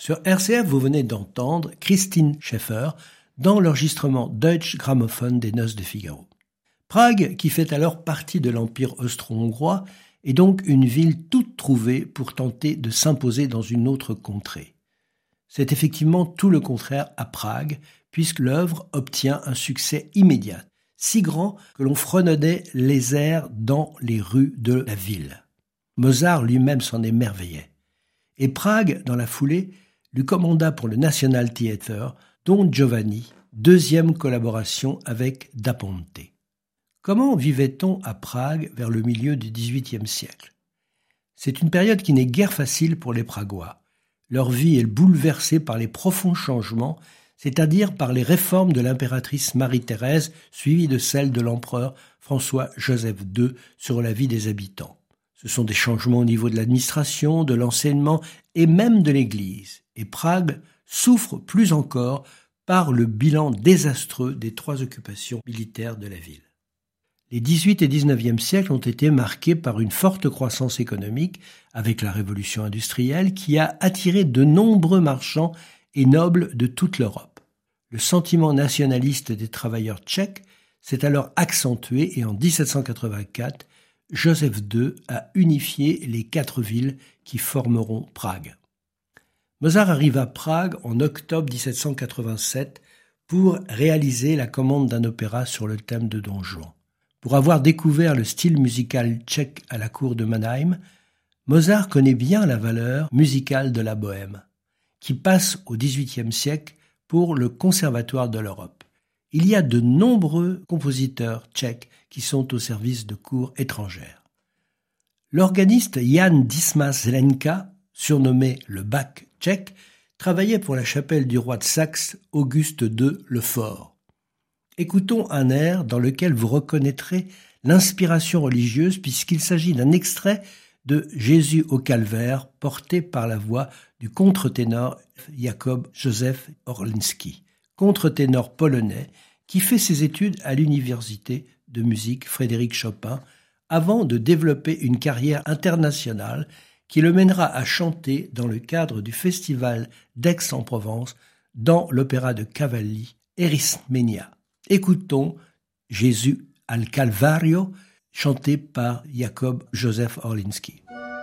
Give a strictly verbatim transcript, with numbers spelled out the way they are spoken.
Sur R C F, vous venez d'entendre Christine Schäffer dans l'enregistrement Deutsche Grammophon des Noces de Figaro. Prague, qui fait alors partie de l'Empire austro-hongrois, est donc une ville toute trouvée pour tenter de s'imposer dans une autre contrée. C'est effectivement tout le contraire à Prague, puisque l'œuvre obtient un succès immédiat, si grand que l'on fredonnait les airs dans les rues de la ville. Mozart lui-même s'en émerveillait. Et Prague, dans la foulée, lui commanda pour le National Theatre Don Giovanni, deuxième collaboration avec Da Ponte. Comment vivait-on à Prague vers le milieu du dix-huitième siècle ? C'est une période qui n'est guère facile pour les Pragois. Leur vie est bouleversée par les profonds changements, c'est-à-dire par les réformes de l'impératrice Marie-Thérèse, suivies de celles de l'empereur François-Joseph deux sur la vie des habitants. Ce sont des changements au niveau de l'administration, de l'enseignement et même de l'Église. Et Prague souffre plus encore par le bilan désastreux des trois occupations militaires de la ville. Les dix-huit et dix-neuvième siècles ont été marqués par une forte croissance économique avec la révolution industrielle qui a attiré de nombreux marchands et nobles de toute l'Europe. Le sentiment nationaliste des travailleurs tchèques s'est alors accentué et en dix-sept cent quatre-vingt-quatre, Joseph deux a unifié les quatre villes qui formeront Prague. Mozart arrive à Prague en octobre dix-sept cent quatre-vingt-sept pour réaliser la commande d'un opéra sur le thème de Don Juan. Pour avoir découvert le style musical tchèque à la cour de Mannheim, Mozart connaît bien la valeur musicale de la bohème, qui passe au dix-huitième siècle pour le Conservatoire de l'Europe. Il y a de nombreux compositeurs tchèques qui sont au service de cours étrangères. L'organiste Jan Dismas Zelenka, surnommé le Bach tchèque, travaillait pour la chapelle du roi de Saxe, Auguste deux le Fort. Écoutons un air dans lequel vous reconnaîtrez l'inspiration religieuse puisqu'il s'agit d'un extrait de Jésus au calvaire porté par la voix du contre-ténor Jakub Józef Orliński, contre-ténor polonais qui fait ses études à l'université de musique Frédéric Chopin avant de développer une carrière internationale qui le mènera à chanter dans le cadre du festival d'Aix-en-Provence dans l'opéra de Cavalli Erismenia. Écoutons Jésus al Calvario, chanté par Jakub Józef Orliński.